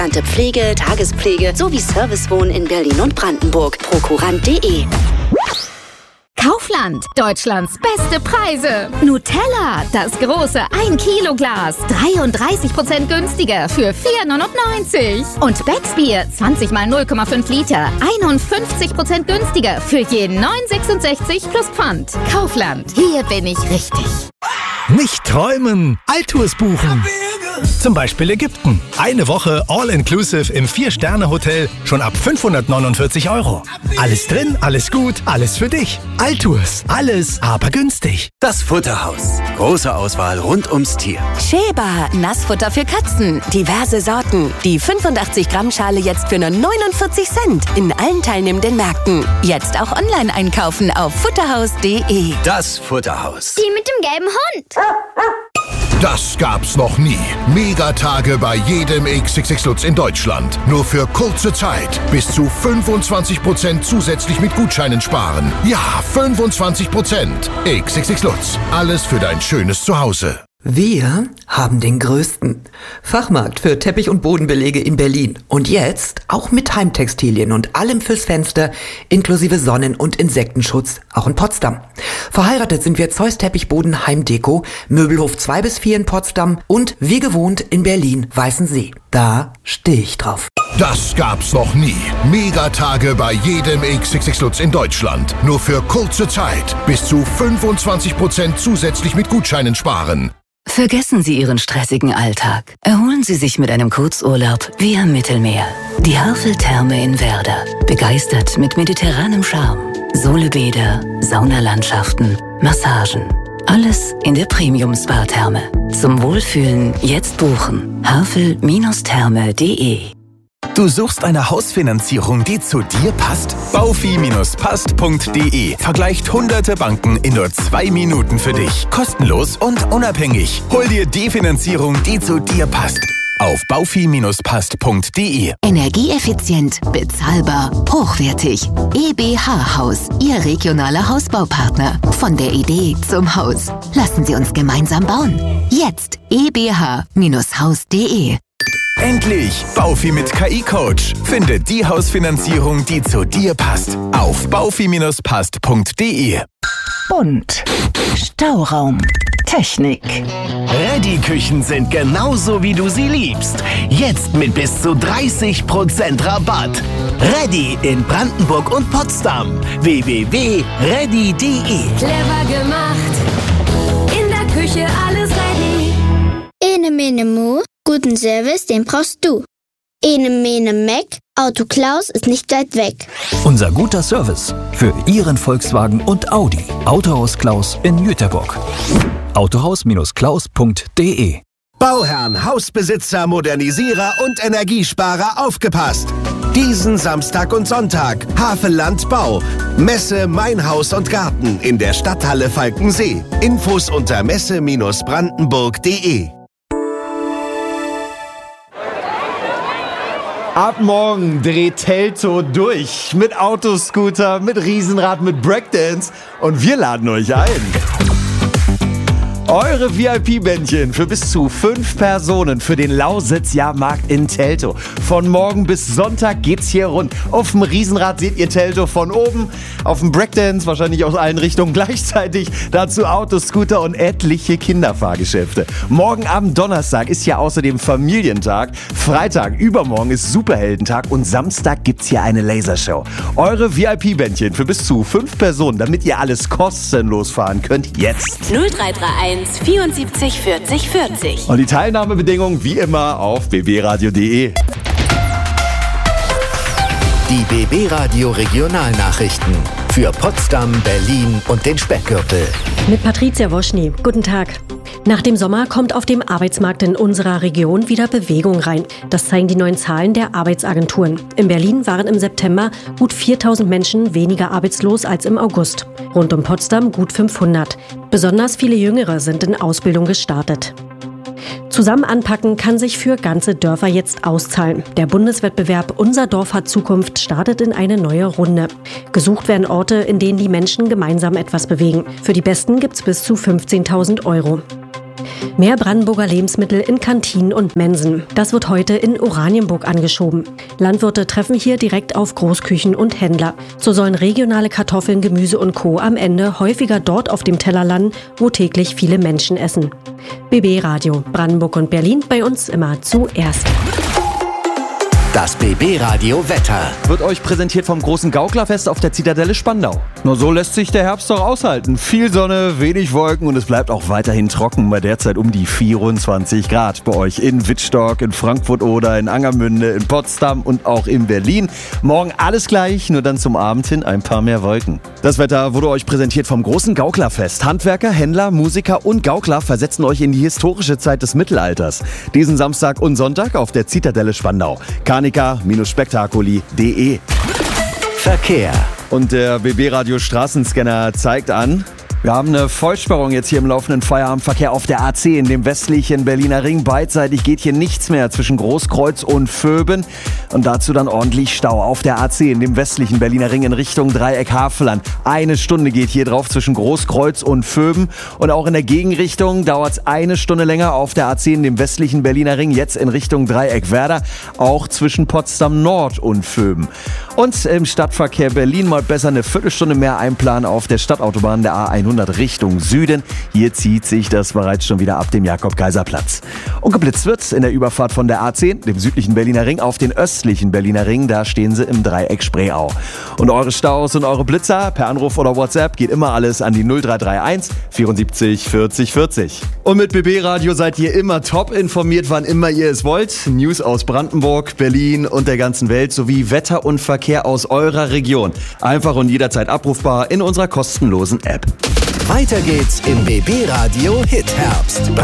Pflege, Tagespflege sowie Servicewohnen in Berlin und Brandenburg. Prokurant.de. Kaufland, Deutschlands beste Preise. Nutella, das große 1-Kilo-Glas, 33% günstiger für 4,99. Und Becksbier, 20 mal 0,5 Liter, 51% günstiger für je 9,66 plus Pfand. Kaufland, hier bin ich richtig. Nicht träumen, Altours buchen. Zum Beispiel Ägypten. Eine Woche All-Inclusive im 4-Sterne-Hotel schon ab 549 €. Alles drin, alles gut, alles für dich. Altours, alles aber günstig. Das Futterhaus. Große Auswahl rund ums Tier. Sheba, Nassfutter für Katzen. Diverse Sorten. Die 85-Gramm-Schale jetzt für nur 49 Cent. In allen teilnehmenden Märkten. Jetzt auch online einkaufen auf futterhaus.de. Das Futterhaus. Die mit dem gelben Hund. Das gab's noch nie. Megatage bei jedem XXX Lutz in Deutschland. Nur für kurze Zeit. Bis zu 25% zusätzlich mit Gutscheinen sparen. Ja, 25%. XXX Lutz. Alles für dein schönes Zuhause. Wir haben den größten Fachmarkt für Teppich- und Bodenbelege in Berlin. Und jetzt auch mit Heimtextilien und allem fürs Fenster, inklusive Sonnen- und Insektenschutz, auch in Potsdam. Verheiratet sind wir Zeus Teppichboden Heimdeko, Möbelhof 2 bis 4 in Potsdam und wie gewohnt in Berlin Weißensee. Da stehe ich drauf. Das gab's noch nie. Megatage bei jedem XXX Lutz in Deutschland. Nur für kurze Zeit. Bis zu 25% zusätzlich mit Gutscheinen sparen. Vergessen Sie Ihren stressigen Alltag. Erholen Sie sich mit einem Kurzurlaub wie am Mittelmeer. Die Havel-Therme in Werder. Begeistert mit mediterranem Charme. Solebäder, Saunalandschaften, Massagen. Alles in der Premium-Spa-Therme. Zum Wohlfühlen jetzt buchen. havel-therme.de. Du suchst eine Hausfinanzierung, die zu dir passt? Baufi-passt.de vergleicht hunderte Banken in nur 2 Minuten für dich. Kostenlos und unabhängig. Hol dir die Finanzierung, die zu dir passt. Auf baufi-passt.de. Energieeffizient, bezahlbar, hochwertig. EBH Haus, Ihr regionaler Hausbaupartner. Von der Idee zum Haus. Lassen Sie uns gemeinsam bauen. Jetzt ebh-haus.de. Endlich! Baufi mit KI-Coach. Finde die Hausfinanzierung, die zu dir passt. Auf baufi-passt.de. Bunt. Stauraum. Technik. Ready-Küchen sind genauso, wie du sie liebst. Jetzt mit bis zu 30% Rabatt. Ready in Brandenburg und Potsdam. www.ready.de. Clever gemacht. In der Küche alles ready. Ene Mene Mu, guten Service, den brauchst du. Ene Mene Mac, Auto Klaus ist nicht weit weg. Unser guter Service für Ihren Volkswagen und Audi. Autohaus Klaus in Jüterbock. Autohaus-klaus.de. Bauherren, Hausbesitzer, Modernisierer und Energiesparer aufgepasst! Diesen Samstag und Sonntag Havelland Bau. Messe Mein Haus und Garten in der Stadthalle Falkensee. Infos unter messe-brandenburg.de. Ab morgen dreht Teltow durch. Mit Autoscooter, mit Riesenrad, mit Breakdance. Und wir laden euch ein. Eure VIP-Bändchen für bis zu 5 Personen für den Lausitz-Jahrmarkt in Teltow. Von morgen bis Sonntag geht's hier rund. Auf dem Riesenrad seht ihr Teltow von oben, auf dem Breakdance wahrscheinlich aus allen Richtungen gleichzeitig. Dazu Autoscooter und etliche Kinderfahrgeschäfte. Morgen am Donnerstag ist ja außerdem Familientag. Freitag, übermorgen ist Superheldentag und Samstag gibt's hier eine Lasershow. Eure VIP-Bändchen für bis zu 5 Personen, damit ihr alles kostenlos fahren könnt, jetzt. 0331 74 40 40. Und die Teilnahmebedingungen wie immer auf bbradio.de. Die BB Radio Regionalnachrichten für Potsdam, Berlin und den Speckgürtel. Mit Patricia Woschny. Guten Tag. Nach dem Sommer kommt auf dem Arbeitsmarkt in unserer Region wieder Bewegung rein. Das zeigen die neuen Zahlen der Arbeitsagenturen. In Berlin waren im September gut 4.000 Menschen weniger arbeitslos als im August. Rund um Potsdam gut 500. Besonders viele Jüngere sind in Ausbildung gestartet. Zusammen anpacken kann sich für ganze Dörfer jetzt auszahlen. Der Bundeswettbewerb Unser Dorf hat Zukunft startet in eine neue Runde. Gesucht werden Orte, in denen die Menschen gemeinsam etwas bewegen. Für die Besten gibt's bis zu 15.000 €. Mehr Brandenburger Lebensmittel in Kantinen und Mensen. Das wird heute in Oranienburg angeschoben. Landwirte treffen hier direkt auf Großküchen und Händler. So sollen regionale Kartoffeln, Gemüse und Co. am Ende häufiger dort auf dem Teller landen, wo täglich viele Menschen essen. BB Radio, Brandenburg und Berlin, bei uns immer zuerst. Das BB-Radio Wetter wird euch präsentiert vom großen Gauklerfest auf der Zitadelle Spandau. Nur so lässt sich der Herbst doch aushalten. Viel Sonne, wenig Wolken und es bleibt auch weiterhin trocken, bei derzeit um die 24 Grad. Bei euch in Wittstock, in Frankfurt oder in Angermünde, in Potsdam und auch in Berlin. Morgen alles gleich, nur dann zum Abend hin ein paar mehr Wolken. Das Wetter wurde euch präsentiert vom großen Gauklerfest. Handwerker, Händler, Musiker und Gaukler versetzen euch in die historische Zeit des Mittelalters. Diesen Samstag und Sonntag auf der Zitadelle Spandau. Carnica-Spektakuli.de. Verkehr. Und der BB-Radio Straßenscanner zeigt an, wir haben eine Vollsperrung jetzt hier im laufenden Feierabendverkehr auf der A10 in dem westlichen Berliner Ring. Beidseitig geht hier nichts mehr zwischen Großkreuz und Vöben. Und dazu dann ordentlich Stau auf der A10 in dem westlichen Berliner Ring in Richtung Dreieck Havelland. 1 Stunde geht hier drauf zwischen Großkreuz und Vöben. Und auch in der Gegenrichtung dauert es 1 Stunde länger auf der A10 in dem westlichen Berliner Ring. Jetzt in Richtung Dreieck Werder. Auch zwischen Potsdam Nord und Vöben. Und im Stadtverkehr Berlin mal besser eine Viertelstunde mehr einplanen auf der Stadtautobahn der A100 Richtung Süden. Hier zieht sich das bereits schon wieder ab dem Jakob-Kaiser-Platz. Und geblitzt wird in der Überfahrt von der A10, dem südlichen Berliner Ring, auf den östlichen Berliner Ring. Da stehen sie im Dreieck Spreeau. Und eure Staus und eure Blitzer per Anruf oder WhatsApp geht immer alles an die 0331 74 40 40. Und mit BB Radio seid ihr immer top informiert, wann immer ihr es wollt. News aus Brandenburg, Berlin und der ganzen Welt sowie Wetter und Verkehr aus eurer Region. Einfach und jederzeit abrufbar in unserer kostenlosen App. Weiter geht's im BB-Radio Hit Herbst.